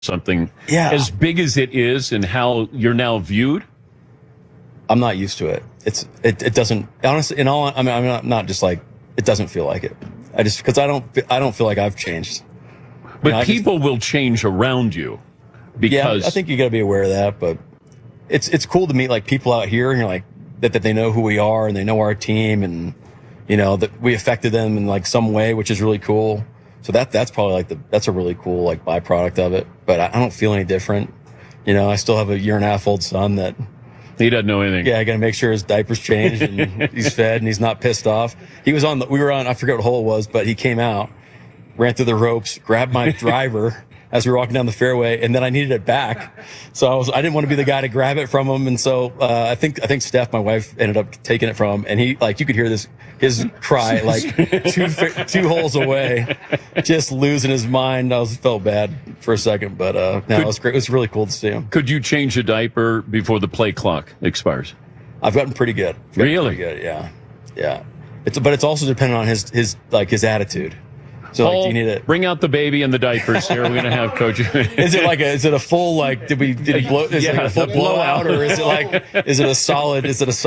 something as big as it is and how you're now viewed? I'm not used to it. It doesn't, honestly, I'm not just like, it doesn't feel like it. Because I don't feel like I've changed. But people will change around you because. Yeah, I think you got to be aware of that, but it's cool to meet like people out here and you're like, that they know who we are and they know our team and, that we affected them in like some way, which is really cool. So that's probably like that's a really cool like byproduct of it. But I don't feel any different. I still have a 1.5-year-old son that he doesn't know anything. Yeah, I got to make sure his diaper's changed and he's fed and he's not pissed off. We were on, I forget what hole it was, but he came out, ran through the ropes, grabbed my driver as we were walking down the fairway, and then I needed it back. So I didn't want to be the guy to grab it from him. And so, I think Steph, my wife, ended up taking it from him. And he, like, you could hear his cry, like two holes away, just losing his mind. I felt bad for a second, but, it was great. It was really cool to see him. Could you change a diaper before the play clock expires? I've gotten pretty good. Really? Pretty good, yeah. Yeah. But it's also dependent on his attitude. So Paul, like, do you need it? Bring out the baby and the diapers here. We're going to have Coach. Is it a full, like, did he blow, is it like a full blowout, or is it a solid,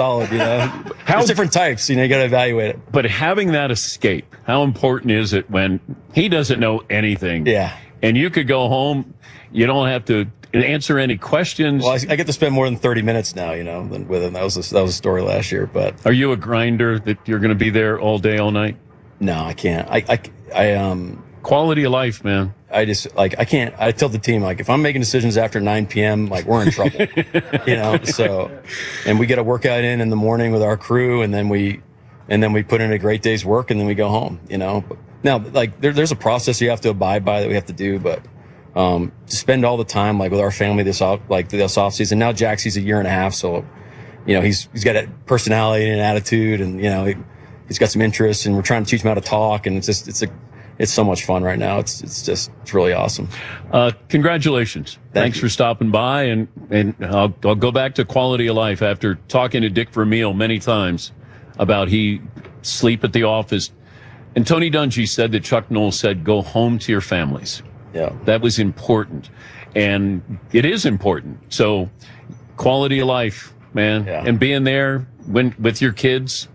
There's different types, you got to evaluate it. But having that escape, how important is it when he doesn't know anything? Yeah. And you could go home, you don't have to answer any questions. Well, I get to spend more than 30 minutes now, with him. That was a story last year, but. Are you a grinder that you're going to be there all day, all night? No, I can't. Quality of life, man. I can't. I tell the team, like, if I'm making decisions after 9 p.m., like, we're in trouble, so, and we get a workout in the morning with our crew, and then we put in a great day's work, and then we go home, But now, like, there's a process you have to abide by that we have to do, but, to spend all the time, like, with our family this off season. Now Jaxie's 1.5 years, so, he's got a personality and an attitude, and, he's got some interests, and we're trying to teach him how to talk, and it's so much fun right now. It's really awesome. Congratulations. Thanks for stopping by, and I'll go back to quality of life after talking to Dick Vermeil many times about he sleep at the office. And Tony Dungy said that Chuck Noll said, go home to your families. Yeah. That was important, and it is important. So quality of life, man, and being there with your kids,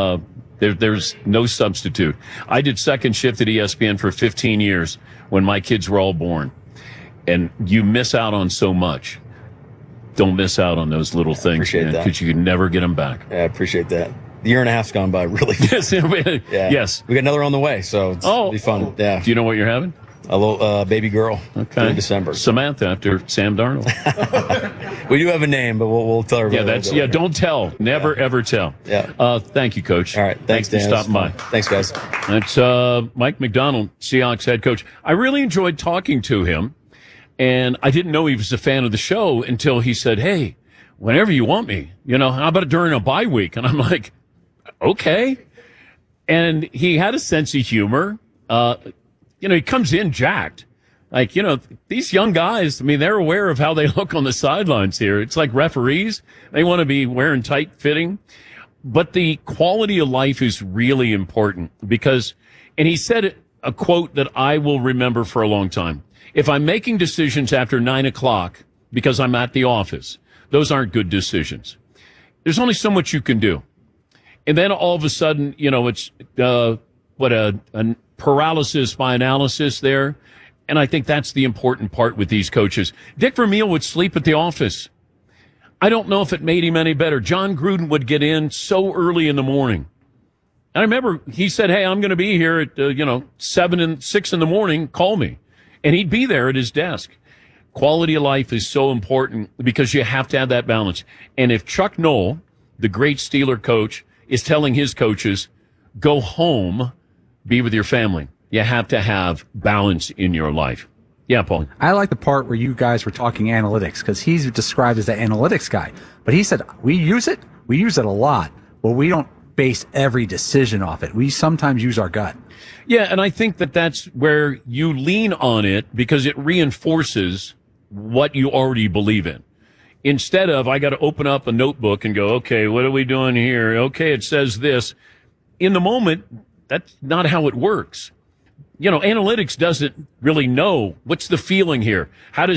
there's no substitute. I did second shift at ESPN for 15 years when my kids were all born. And you miss out on so much. Don't miss out on those little things, man, because you can never get them back. Yeah, I appreciate that. The 1.5 years gone by really fast. Yes. We got another on the way, so it'll be fun. Yeah. Do you know what you're having? A little baby girl. Okay. In December. Samantha, after Sam Darnold. We do have a name, but we'll tell her. Don't tell. Never, ever tell. Yeah. Thank you, Coach. All right. Thanks for stopping by. Thanks, guys. That's Mike Macdonald, Seahawks head coach. I really enjoyed talking to him, and I didn't know he was a fan of the show until he said, hey, whenever you want me, how about during a bye week? And I'm like, okay. And he had a sense of humor. He comes in jacked. Like, these young guys, they're aware of how they look on the sidelines here. It's like referees. They want to be wearing tight fitting. But the quality of life is really important because, and he said a quote that I will remember for a long time. If I'm making decisions after 9:00 because I'm at the office, those aren't good decisions. There's only so much you can do. And then all of a sudden, it's, a paralysis by analysis there. And I think that's the important part with these coaches. Dick Vermeil would sleep at the office. I don't know if it made him any better. John Gruden would get in so early in the morning. And I remember he said, hey, I'm going to be here at, 7 and 6 in the morning. Call me. And he'd be there at his desk. Quality of life is so important because you have to have that balance. And if Chuck Noll, the great Steeler coach, is telling his coaches, go home, be with your family, you have to have balance in your life. Yeah, Paul. I like the part where you guys were talking analytics because he's described as the analytics guy. But he said, we use it a lot, but we don't base every decision off it. We sometimes use our gut. Yeah, and I think that's where you lean on it because it reinforces what you already believe in. Instead of, I got to open up a notebook and go, okay, what are we doing here? Okay, it says this. In the moment, that's not how it works. analytics doesn't really know what's the feeling here. How does